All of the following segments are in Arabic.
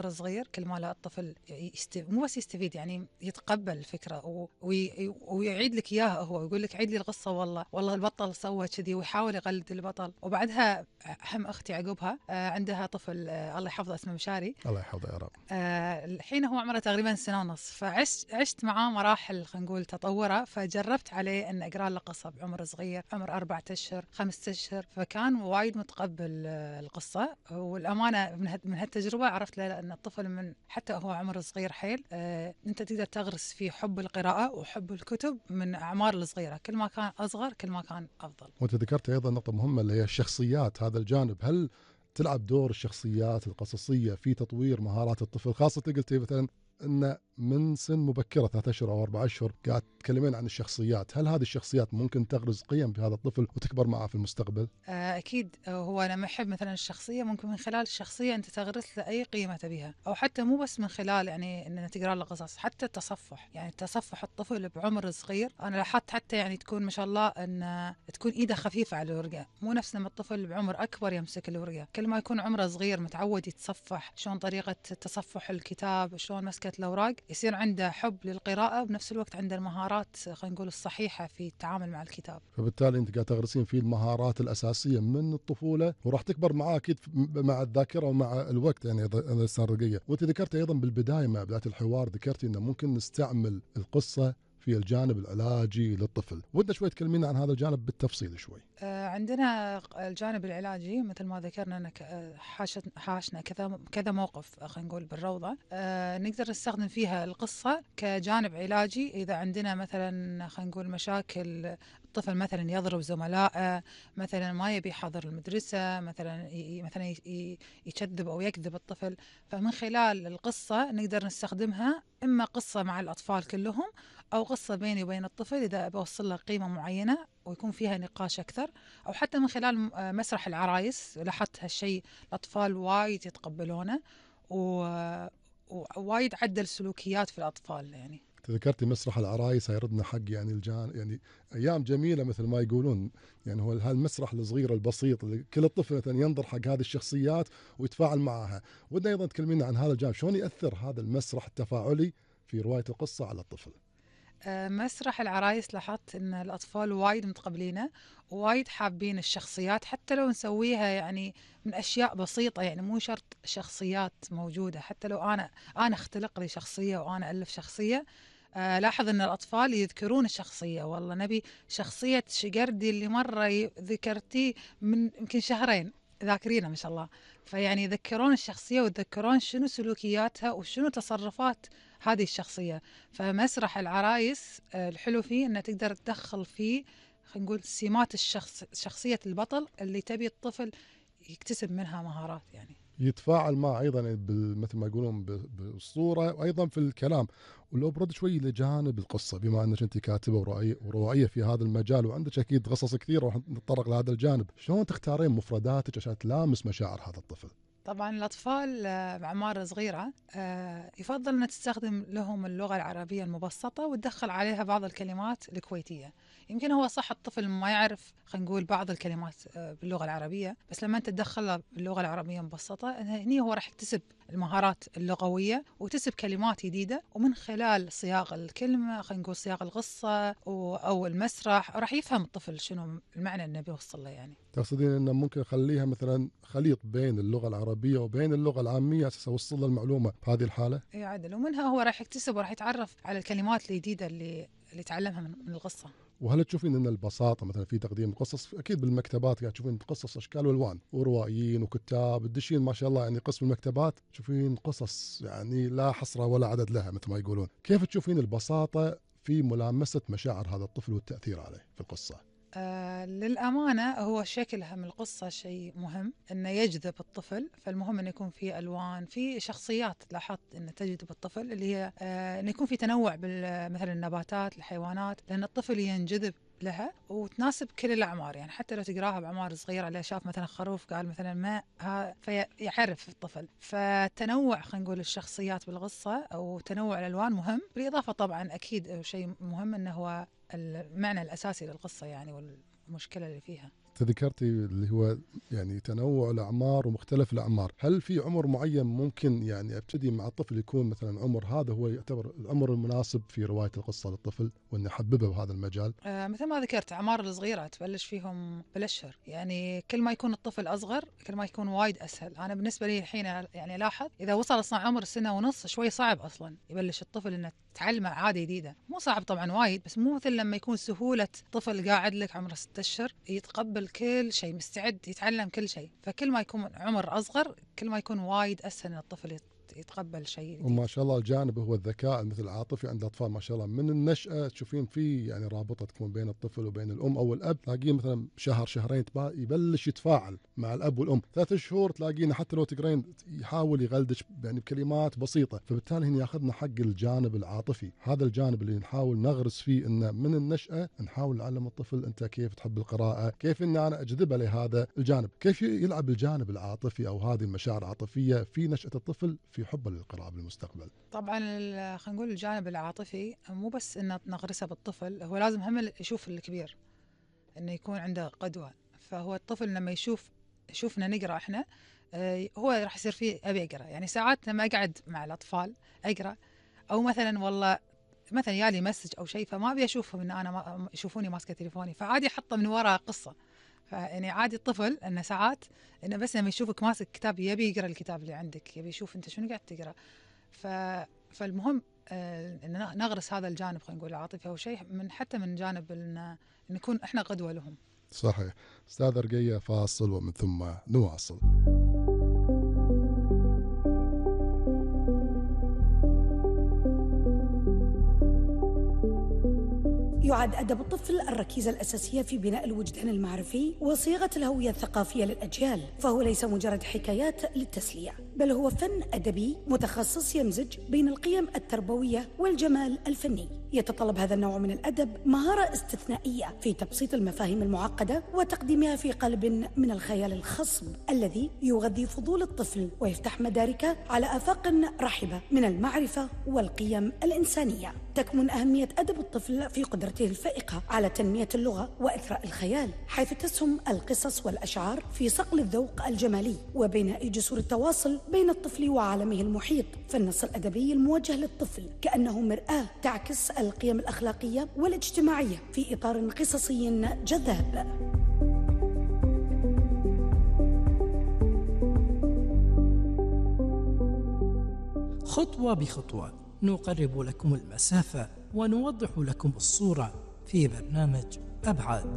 عمر صغير كل ما لا الطفل مو بس يستفيد، يعني يتقبل الفكرة ويعيد لك إياها، هو يقول لك عيد لي القصة، والله البطل سوى كذي، ويحاول يقلد البطل. وبعدها هم أختي عقبها عندها طفل الله يحفظه اسمه مشاري، الله يحفظه يا رب. الحين هو عمره تقريبا سنة ونص، فعشت معاه مراحل خلينا نقول تطوره، فجربت عليه أن أقرأ له قصة بعمر صغير، عمر 4 أشهر 5 أشهر، فكان وايد متقبل القصة. والأمانة من هالتجربة عرفت له أن الطفل من حتى هو عمر صغير حيل أنت تقدر تغرس فيه حب القراءة وحب الكتب من أعمار الصغيرة، كل ما كان أصغر كل ما كان أفضل. وأنت ذكرت أيضا نقطة مهمة اللي هي الشخصيات، هذا الجانب، هل تلعب دور الشخصيات القصصية في تطوير مهارات الطفل؟ خاصة قلتي مثلا أن من سن مبكرة 3 أشهر أو 4 أشهر قاعد تتكلمين عن الشخصيات، هل هذه الشخصيات ممكن تغرز قيم بهذا الطفل وتكبر معه في المستقبل؟ أكيد. هو لما يحب مثلا الشخصية ممكن من خلال الشخصية أنت تغرس له أي قيمة تبيها، أو حتى مو بس من خلال يعني أن تقرأ له قصص، حتى التصفح، يعني تصفح الطفل بعمر صغير. أنا لاحظت حتى يعني تكون ما شاء الله أن تكون إيده خفيفة على الورقة، مو نفس لما الطفل بعمر أكبر يمسك الورقة. كل ما يكون عمره صغير متعود يتصفح، شلون طريقة تصفح الكتاب، شلون مسكة الأوراق، يصير عنده حب للقراءة، بنفس الوقت عنده المهارات خلينا نقول الصحيحة في التعامل مع الكتاب. فبالتالي انت قاعد تغرسين فيه المهارات الاساسيه من الطفوله، وراح تكبر معاه اكيد مع الذاكره ومع الوقت، يعني اذا صار رقيه. وانت ذكرت ايضا بالبدايه مع بدايه الحوار، ذكرتي انه ممكن نستعمل القصه في الجانب العلاجي للطفل، ودنا شوي تكلمينا عن هذا الجانب بالتفصيل شوي. عندنا الجانب العلاجي مثل ما ذكرنا أن حاشنا كذا موقف خلينا نقول بالروضة، نقدر نستخدم فيها القصة كجانب علاجي. إذا عندنا مثلا خلينا نقول مشاكل، الطفل مثلا يضرب زملائه، مثلا ما يبي يحضر المدرسة، مثلا يكذب أو يكذب الطفل، فمن خلال القصة نقدر نستخدمها، إما قصة مع الأطفال كلهم أو قصة بيني وبين الطفل إذا بوصل له قيمة معينة ويكون فيها نقاش أكثر، أو حتى من خلال مسرح العرايس. لاحظت هالشيء الأطفال وايد يتقبلونه، ووايد عدل سلوكيات في الأطفال يعني. تذكرتي مسرح العرايس، هيردنا حق يعني يعني ايام جميله مثل ما يقولون. يعني هو هالمسرح الصغير البسيط اللي كل الطفل مثلا ينظر حق هذه الشخصيات ويتفاعل معها. ودنا ايضا تكلمينا عن هذا الجانب، شلون ياثر هذا المسرح التفاعلي في روايه القصه على الطفل؟ مسرح العرايس لاحظت ان الاطفال وايد متقبلينه، ووايد حابين الشخصيات، حتى لو نسويها يعني من اشياء بسيطه، يعني مو شرط شخصيات موجوده، حتى لو انا اختلق لي شخصيه وانا الف شخصيه. لاحظ ان الاطفال يذكرون الشخصيه، والله نبي شخصيه شقردي اللي مره ذكرتيه من يمكن شهرين، ذاكرينه ما شاء الله. فيعني يذكرون الشخصيه ويتذكرون شنو سلوكياتها وشنو تصرفات هذه الشخصيه. فمسرح العرايس الحلو فيه انه تقدر تدخل فيه خلينا نقول سمات شخصية البطل اللي تبي الطفل يكتسب منها مهارات يعني. يتفاعل معه ايضا مثل ما يقولون بالصوره وايضا في الكلام. ولو برد شوي لجانب القصه، بما انك انت كاتبه وروائيه في هذا المجال وعندك اكيد قصص كثيره وراح نتطرق لهذا الجانب، شلون تختارين مفرداتك عشان تلامس مشاعر هذا الطفل؟ طبعا الأطفال بأعمار صغيرة يفضل أن تستخدم لهم اللغة العربية المبسطة وتدخل عليها بعض الكلمات الكويتية. يمكن هو صح الطفل ما يعرف خلينا نقول بعض الكلمات باللغة العربية، بس لما أنت تدخله باللغة العربية المبسطة هني هو راح يكتسب المهارات اللغوية وتكتسب كلمات جديدة، ومن خلال صياغ الكلمة خلينا نقول صياغ القصة أو المسرح راح يفهم الطفل شنو المعنى اللي بيوصل له يعني. تقصدين انه ممكن اخليها مثلا خليط بين اللغه العربيه وبين اللغه العاميه اساس اوصل له المعلومه بهذه الحاله؟ اي عدل، ومنها هو راح يكتسب وراح يتعرف على الكلمات الجديدة اللي تعلمها من القصة. وهل تشوفين ان البساطه مثلا في تقديم القصص، اكيد بالمكتبات قاعد تشوفين قصص اشكال والوان وروائيين وكتاب تدشين ما شاء الله، يعني قسم المكتبات تشوفين قصص يعني لا حصر ولا عدد لها مثل ما يقولون. كيف تشوفين البساطه في ملامسه مشاعر هذا الطفل والتاثير عليه في القصه؟ للأمانة هو شكلها من القصة شيء مهم إنه يجذب الطفل، فالمهم إنه يكون في ألوان، في شخصيات لاحظت إنه تجذب الطفل، اللي هي إنه يكون في تنوع مثلا النباتات الحيوانات، لأن الطفل ينجذب لها وتناسب كل الأعمار، يعني حتى لو تقراها بأعمار صغيرة، اللي شاف مثلا خروف قال مثلا ما فيعرف الطفل. فتنوع خلينا نقول الشخصيات بالقصة أو تنوع الألوان مهم، بالإضافة طبعا أكيد شيء مهم إنه هو المعنى الأساسي للقصة يعني والمشكلة اللي فيها. تذكرتي اللي هو يعني تنوع الأعمار ومختلف الأعمار، هل في عمر معين ممكن يعني أبتدي مع الطفل يكون مثلا عمر هذا هو يعتبر العمر المناسب في رواية القصة للطفل وأن يحببه بهذا المجال؟ مثل ما ذكرت أعمار الصغيرة تبلش فيهم بالأشهر، يعني كل ما يكون الطفل أصغر كل ما يكون وايد أسهل. أنا بالنسبة لي الحين يعني ألاحظ إذا وصل أصلا عمر سنة ونص شوي صعب أصلا يبلش الطفل إنه تعلم عادة جديدة. مو صعب طبعا وايد، بس مو مثل لما يكون سهولة طفل قاعد لك عمره 6 أشهر يتقبل كل شيء، مستعد يتعلم كل شيء. فكل ما يكون عمر أصغر كل ما يكون وايد أسهل إن الطفل يتقبل شيء جديد. وما شاء الله الجانب هو الذكاء مثل العاطفي عند الأطفال ما شاء الله من النشأة تشوفين في يعني رابطة تكون بين الطفل وبين الأم أو الأب، تلاقيه مثلا شهر شهرين يبلش يتفاعل مع الأب والأم، 3 شهور تلاقينه حتى لو تقرين يحاول يغلدش يعني بكلمات بسيطة. فبالتالي هنا ياخذنا حق الجانب العاطفي، هذا الجانب اللي نحاول نغرس فيه إنه من النشأة نحاول نعلم الطفل أنت كيف تحب القراءة، كيف إن أنا أجذبه لهذا الجانب، كيف يلعب الجانب العاطفي أو هذه المشاعر العاطفية في نشأة الطفل في حبه للقراءة بالمستقبل. طبعا خلينا نقول الجانب العاطفي مو بس انه نغرسه بالطفل، هو لازم هم يشوف الكبير انه يكون عنده قدوه. فهو الطفل لما يشوفنا نقرا احنا، هو راح يصير فيه ابي اقرا. يعني ساعات لما اقعد مع الاطفال اقرا، او مثلا والله مثلا يالي مسج او شيء فما ابي اشوفهم ان انا يشوفوني ماسكه تليفوني، فعادي احطه من وراء قصه. فيعني عادي الطفل انه ساعات انه بس لما يشوفك ماسك كتاب يبي يقرا الكتاب اللي عندك، يبي يشوف انت شنو قاعد تقرا. ف... فالمهم ان نغرس هذا الجانب، خلينا نقول العاطفي او شيء من حتى من جانب ان نكون احنا قدوه لهم. صحيح. أستاذ رقية فاصل ومن ثم نواصل. يعد أدب الطفل الركيزة الأساسية في بناء الوجدان المعرفي وصياغة الهوية الثقافية للأجيال، فهو ليس مجرد حكايات للتسلية، بل هو فن أدبي متخصص يمزج بين القيم التربوية والجمال الفني. يتطلب هذا النوع من الأدب مهارة استثنائية في تبسيط المفاهيم المعقدة وتقديمها في قالب من الخيال الخصب الذي يغذي فضول الطفل ويفتح مداركه على آفاق رحبة من المعرفة والقيم الإنسانية. تكمن أهمية أدب الطفل في قدرته الفائقة على تنمية اللغة وإثراء الخيال، حيث تسهم القصص والأشعار في صقل الذوق الجمالي وبناء جسور التواصل بين الطفل وعالمه المحيط. فالنص الأدبي الموجه للطفل كأنه مرآة تعكس القيم الأخلاقية والاجتماعية في إطار قصصي جذاب. خطوة بخطوة نقرب لكم المسافة ونوضح لكم الصورة في برنامج أبعاد.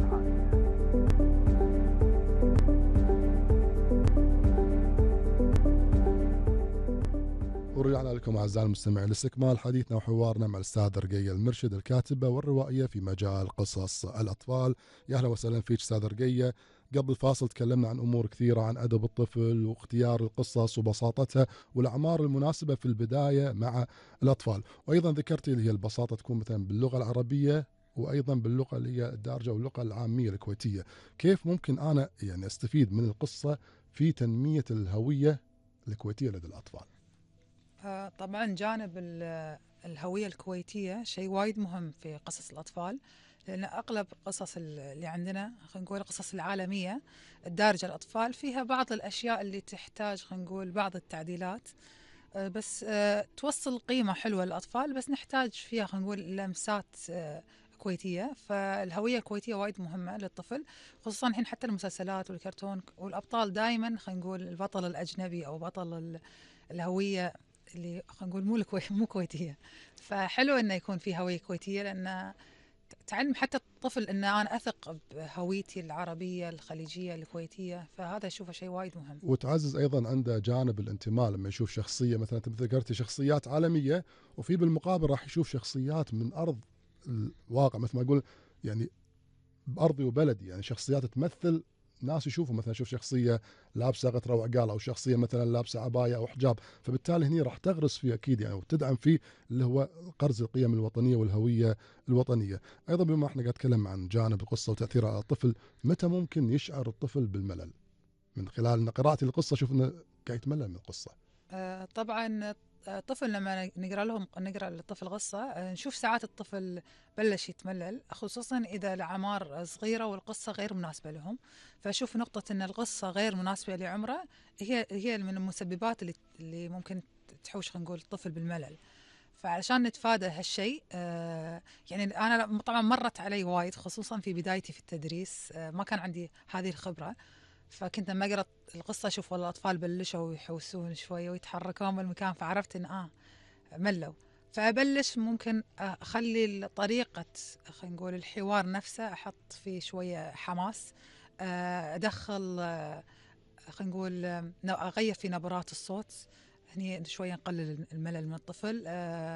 ورجعنا لكم أعزائي المستمعين لاستكمال حديثنا وحوارنا مع الأستاذ رقية المرشد، الكاتبة والروائية في مجال قصص الأطفال. يا أهلا وسهلا فيك أستاذ رقية. قبل فاصل تكلمنا عن أمور كثيرة عن أدب الطفل واختيار القصص وبساطتها والأعمار المناسبة في البداية مع الأطفال، وأيضا ذكرتي اللي هي البساطة تكون مثلا باللغة العربية وأيضا باللغة اللي هي الدارجة واللغة العامية الكويتية. كيف ممكن أنا يعني أستفيد من القصة في تنمية الهوية الكويتية لدى الأطفال؟ طبعا جانب الهوية الكويتية شيء وايد مهم في قصص الأطفال، لأن أغلب قصص اللي عندنا خلينا نقول القصص العالمية الدارجة الأطفال فيها بعض الأشياء اللي تحتاج خلينا نقول بعض التعديلات، بس توصل قيمة حلوة للأطفال، بس نحتاج فيها خلينا نقول لمسات كويتية. فالهوية الكويتية وايد مهمة للطفل، خصوصا الحين حتى المسلسلات والكرتون والأبطال دائما خلينا نقول البطل الأجنبي أو بطل الهوية اللي خلينا نقول مو كويتية. فحلو إنه يكون في هوية كويتية، لأن تعلم حتى الطفل إن أنا أثق بهويتي العربية الخليجية الكويتية، فهذا أشوفه شيء وايد مهم. وتعزز أيضا عنده جانب الانتماء لما يشوف شخصية مثلا أنت ذكرتي شخصيات عالمية، وفي بالمقابل راح يشوف شخصيات من أرض الواقع مثل ما أقول يعني بأرضي وبلدي، يعني شخصيات تمثل ناس يشوفوا مثلا شوف شخصية لابسة غترة وعقال أو شخصية مثلا لابسة عباية أو حجاب، فبالتالي هني راح تغرس فيه أكيد يعني وتدعم فيه اللي هو قرز القيم الوطنية والهوية الوطنية. أيضا بما احنا قاعد نتكلم عن جانب القصة وتأثيرها على الطفل، متى ممكن يشعر الطفل بالملل؟ من خلال قراءتي القصة شوف انه قاعد يتملل من القصة. طبعا الطفل لما نقرأ للطفل قصة، نشوف ساعات الطفل بلش يتملل، خصوصا إذا الأعمار صغيرة والقصة غير مناسبة لهم. فأشوف نقطة أن القصة غير مناسبة لعمره هي من المسببات اللي ممكن تحوش، خلينا نقول، الطفل بالملل. فعشان نتفادى هالشيء، يعني أنا طبعا مرت علي وايد، خصوصا في بدايتي في التدريس، ما كان عندي هذه الخبرة. فكنت لما أقرأ القصة أشوف والله الأطفال بلشوا يحوسون شوية ويتحركون بالمكان، فعرفت إن ملوا. فأبلش ممكن أخلي طريقة، خلينا نقول، الحوار نفسه أحط فيه شوية حماس، أدخل، خلينا نقول، أغير في نبرات الصوت، هني شوية نقلل الملل من الطفل.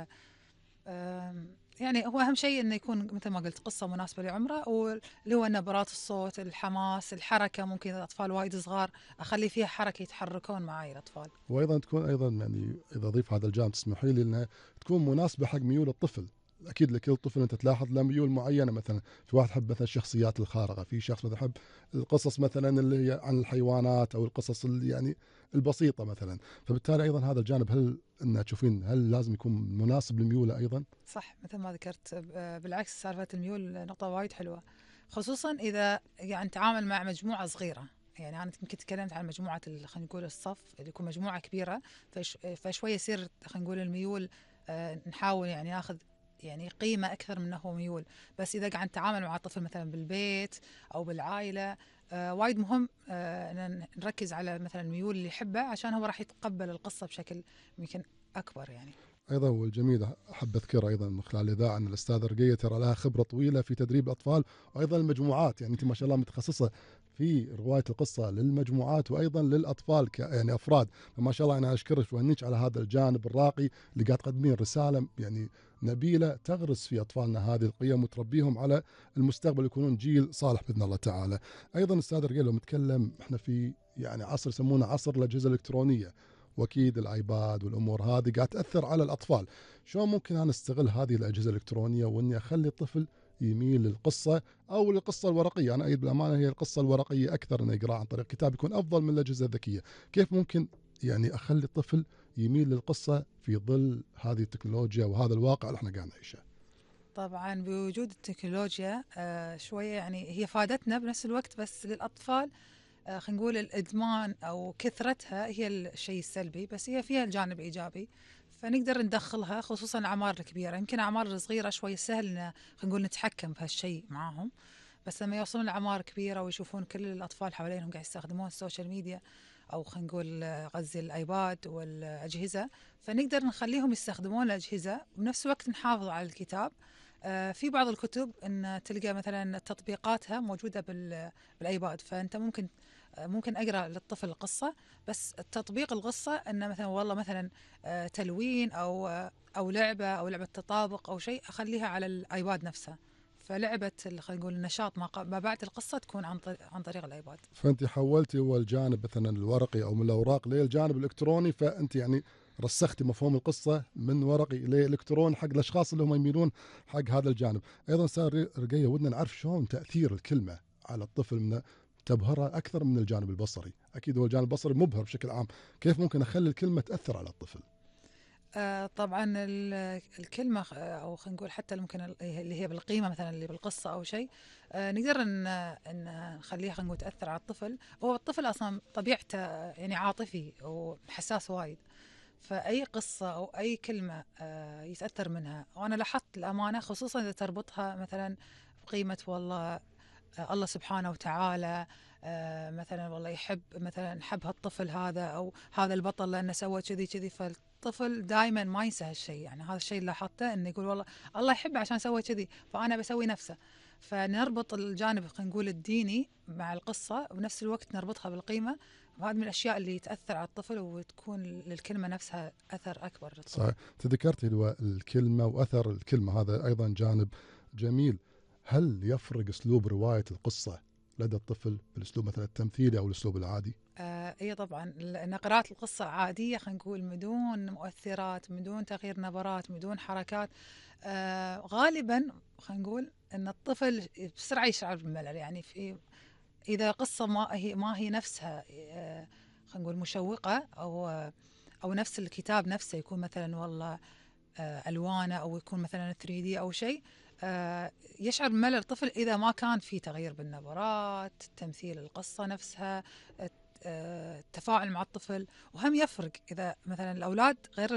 يعني هو أهم شيء إنه يكون مثل ما قلت قصة مناسبة لعمره، واللي هو نبرات الصوت، الحماس، الحركة. ممكن الأطفال وايد صغار أخلي فيها حركة يتحركون معي الأطفال. وايضا تكون ايضا يعني اذا اضيف هذا الجانب تسمحي لي انها تكون مناسبه حق ميول الطفل. اكيد لكل طفل انت تلاحظ له ميول معينه، مثلا في واحد يحب مثلا الشخصيات الخارقه، في شخص مثلا يحب القصص مثلا اللي هي عن الحيوانات او القصص اللي يعني البسيطه مثلا. فبالتالي ايضا هذا الجانب هل ان تشوفين هل لازم يكون مناسب لميوله ايضا؟ صح، مثل ما ذكرت، بالعكس سالفة الميول نقطة وايد حلوة، خصوصا إذا يعني نتعامل مع مجموعة صغيرة. يعني أنا يمكن تكلمت عن مجموعة خلينا نقول الصف، اللي يكون مجموعة كبيرة، فشوية يصير خلينا نقول الميول، نحاول يعني ناخذ يعني قيمة أكثر من هو ميول. بس إذا قاعد نتعامل مع طفل مثلا بالبيت أو بالعائلة، وايد مهم أن نركز على مثلا الميول اللي يحبه، عشان هو راح يتقبل القصة بشكل يمكن أكبر يعني. ايضا والجميل احب اذكر ايضا من خلال الاذاعه ان الاستاذه رقيه ترى لها خبره طويله في تدريب الاطفال وايضا المجموعات. يعني انت ما شاء الله متخصصه في روايه القصه للمجموعات وايضا للاطفال يعني افراد. فما شاء الله انا اشكرك وهنيك على هذا الجانب الراقي اللي قاعد تقدمين رساله يعني نبيله تغرس في اطفالنا هذه القيم وتربيهم على المستقبل، يكونون جيل صالح باذن الله تعالى. ايضا استاذ رقيه لو نتكلم احنا في يعني عصر يسمونه عصر الاجهزه الالكترونيه، واكيد الايباد والامور هذه قاعد تاثر على الاطفال. شلون ممكن انا استغل هذه الاجهزه الالكترونيه واني اخلي الطفل يميل للقصه او للقصه الورقيه؟ انا ايد بالامانه هي القصه الورقيه اكثر، انه يقرا عن طريق كتاب يكون افضل من الاجهزه الذكيه. كيف ممكن يعني اخلي الطفل يميل للقصه في ظل هذه التكنولوجيا وهذا الواقع اللي احنا قاعد نعيشه؟ طبعا بوجود التكنولوجيا، شوية يعني هي فادتنا بنفس الوقت، بس للأطفال خلينا نقول الإدمان أو كثرتها هي الشيء السلبي، بس هي فيها الجانب الإيجابي. فنقدر ندخلها خصوصا الأعمار الكبيرة. يمكن أعمار صغيرة شوي سهل خلينا نقول نتحكم بهالشيء معاهم، بس لما يوصلون لأعمار كبيرة ويشوفون كل الأطفال حوالينهم قاعد يستخدمون السوشيال ميديا، أو خلينا نقول غزي الآيباد والأجهزة، فنقدر نخليهم يستخدمون الأجهزة وبنفس الوقت نحافظ على الكتاب. في بعض الكتب ان تلقى مثلا تطبيقاتها موجوده بالايباد، فانت ممكن اقرا للطفل القصه، بس تطبيق القصه انه مثلا والله مثلا تلوين او لعبه تطابق او شيء، اخليها على الايباد نفسها. فلعبه خلينا نقول النشاط ما بعد القصه تكون عن طريق الايباد. فانت حولتي هو الجانب مثلا الورقي او من الاوراق للجانب الالكتروني، فانت يعني رسختي مفهوم القصه من ورقي لالكتروني حق الاشخاص اللي هم يميلون حق هذا الجانب. ايضا استاذ رقيه ودنا نعرف شلون تاثير الكلمه على الطفل من تبهره اكثر من الجانب البصري. اكيد هو الجانب البصري مبهر بشكل عام، كيف ممكن اخلي الكلمه تاثر على الطفل؟ طبعا الكلمة، أو خلينا نقول حتى ممكن اللي هي بالقيمة مثلا اللي بالقصة أو شيء، نقدر إن نخليها خلينا نقول تأثر على الطفل. هو الطفل أصلا طبيعته يعني عاطفي وحساس وايد، فأي قصة أو أي كلمة يتأثر منها. وأنا لاحظت الأمانة خصوصا إذا تربطها مثلا بقيمة والله الله سبحانه وتعالى، مثلا والله حب هالطفل هذا أو هذا البطل لأنه سوى كذي كذي، فالطفل دائما ما ينسى هالشيء. يعني هذا الشيء اللي لاحظته، إنه يقول والله الله يحبه عشان سوى كذي فأنا بسوي نفسه. فنربط الجانب خلينا نقول الديني مع القصة، وبنفس الوقت نربطها بالقيمة. وهذا من الأشياء اللي تأثر على الطفل وتكون للكلمة نفسها أثر أكبر للطفل. صحيح، تذكرتي الكلمة وأثر الكلمة، هذا أيضا جانب جميل. هل يفرق أسلوب رواية القصة لدى الطفل بالأسلوب مثلا التمثيلي أو الأسلوب العادي؟ اي طبعا، لأن قراءة القصة عادية خلينا نقول بدون مؤثرات، بدون تغيير نبرات، بدون حركات، غالبا خلينا نقول ان الطفل بسرعة يشعر بالملل. يعني اذا قصة ما هي نفسها خلينا نقول مشوقة، او أو نفس الكتاب نفسه يكون مثلا والله ألوانه أو يكون مثلا 3D أو شيء، يشعر بملل الطفل إذا ما كان في تغيير بالنبرات، تمثيل القصة نفسها، التفاعل مع الطفل. وهم يفرق إذا مثلا الأولاد غير